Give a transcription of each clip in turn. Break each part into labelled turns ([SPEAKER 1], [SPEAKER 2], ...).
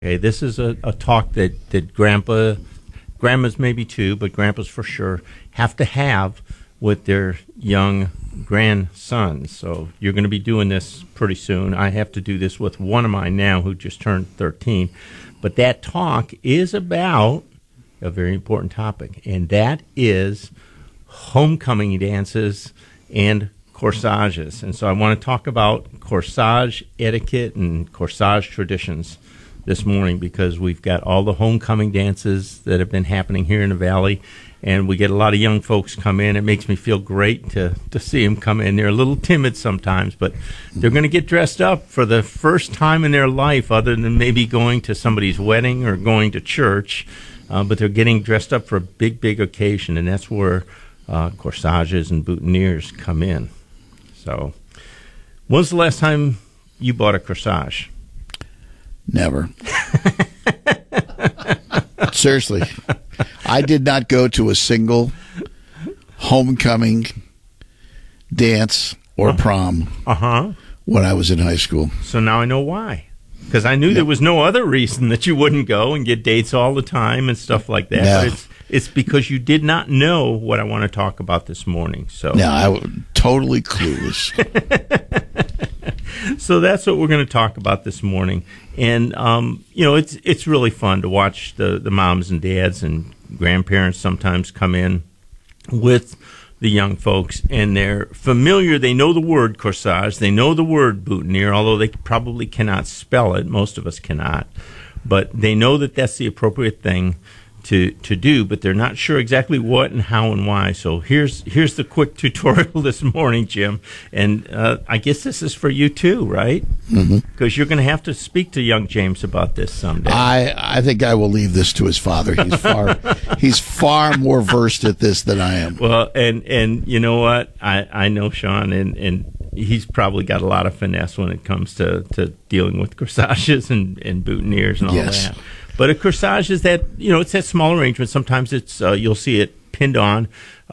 [SPEAKER 1] Okay, this is a talk that grandmas maybe too, but grandpas for sure have to have with their young grandsons. So you're going to be doing this pretty soon. I have to do this with one of mine now who just turned 13. But that talk is about a very important topic, and that is homecoming dances and corsages. And so I want to talk about corsage etiquette and corsage traditions this morning, because we've got all the homecoming dances that have been happening here in the Valley, and we get a lot of young folks come in. It makes me feel great to see them come in. They're a little timid sometimes, but they're going to get dressed up for the first time in their life, other than maybe going to somebody's wedding or going to church, but they're getting dressed up for a big occasion, and that's where corsages and boutonnieres come in. So when's the last time you bought a corsage?
[SPEAKER 2] Never. Seriously. I did not go to a single homecoming dance or prom when I was in high school.
[SPEAKER 1] So now I know why. Because I knew there was no other reason that you wouldn't go and get dates all the time and stuff like that.
[SPEAKER 2] No.
[SPEAKER 1] But it's because you did not know what I want to talk about this morning. So
[SPEAKER 2] no, I was totally clueless.
[SPEAKER 1] So that's what we're going to talk about this morning. And, it's really fun to watch the moms and dads and grandparents sometimes come in with the young folks, and they're familiar. They know the word corsage. They know the word boutonniere, although they probably cannot spell it. Most of us cannot. But they know that that's the appropriate thing to do, but they're not sure exactly what and how and why. So here's the quick tutorial this morning, Jim. And I guess this is for you too, right? Because you're going to have to speak to young James about this someday.
[SPEAKER 2] I think I will leave this to his father. He's far more versed at this than I am.
[SPEAKER 1] Well, and you know what? I know Sean, and he's probably got a lot of finesse when it comes to dealing with corsages and boutonnieres and all that. But a corsage is that, it's that small arrangement. Sometimes it's you'll see it pinned on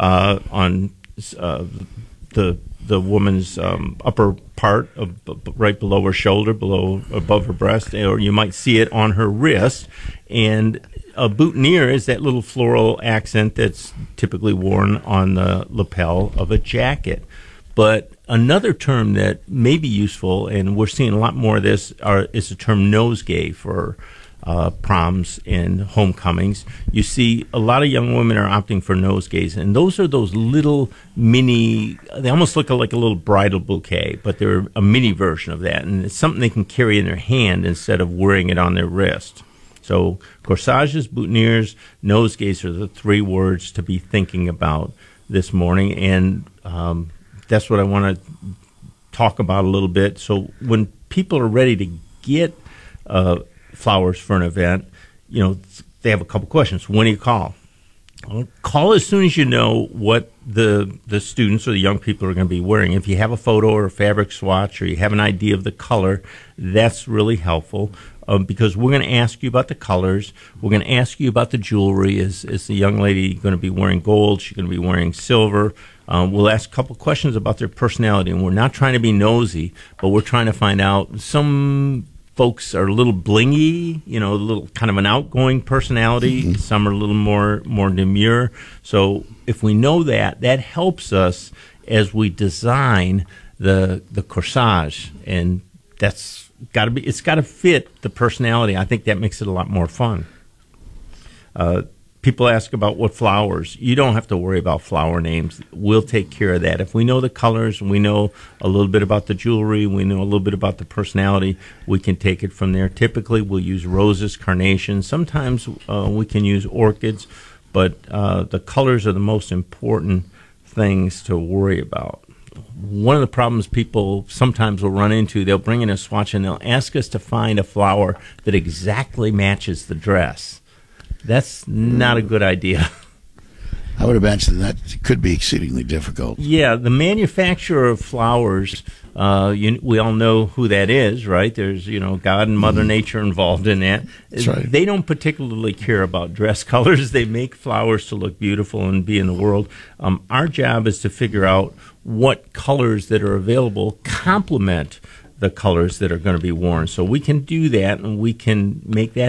[SPEAKER 1] the woman's upper part of right below her shoulder, above her breast, or you might see it on her wrist. And a boutonniere is that little floral accent that's typically worn on the lapel of a jacket. But another term that may be useful, and we're seeing a lot more of this, is the term nosegay for proms and homecomings. You see a lot of young women are opting for nosegays, and those are those little mini, they almost look like a little bridal bouquet, but they're a mini version of that, and it's something they can carry in their hand instead of wearing it on their wrist. So corsages, boutonnieres, nosegays are the three words to be thinking about this morning, and that's what I want to talk about a little bit. So when people are ready to get flowers for an event, they have a couple questions. When do you call? Well, call as soon as you know what the students or the young people are going to be wearing. If you have a photo or a fabric swatch, or you have an idea of the color, that's really helpful, because we're going to ask you about the colors. We're going to ask you about the jewelry. Is the young lady going to be wearing gold? She's going to be wearing silver? We'll ask a couple questions about their personality, and we're not trying to be nosy, but we're trying to find out. Some folks are a little blingy, a little kind of an outgoing personality. Some are a little more demure. So if we know that helps us as we design the corsage, and it's got to fit the personality. I think that makes it a lot more fun. People ask about what flowers. You don't have to worry about flower names. We'll take care of that. If we know the colors, we know a little bit about the jewelry, we know a little bit about the personality, we can take it from there. Typically, we'll use roses, carnations. Sometimes we can use orchids, but the colors are the most important things to worry about. One of the problems people sometimes will run into, they'll bring in a swatch and they'll ask us to find a flower that exactly matches the dress. That's not a good idea.
[SPEAKER 2] I would imagine that could be exceedingly difficult.
[SPEAKER 1] Yeah, the manufacturer of flowers, we all know who that is, right? There's, God and Mother Nature involved in that.
[SPEAKER 2] That's right.
[SPEAKER 1] They don't particularly care about dress colors. They make flowers to look beautiful and be in the world. Our job is to figure out what colors that are available complement the colors that are going to be worn. So we can do that, and we can make that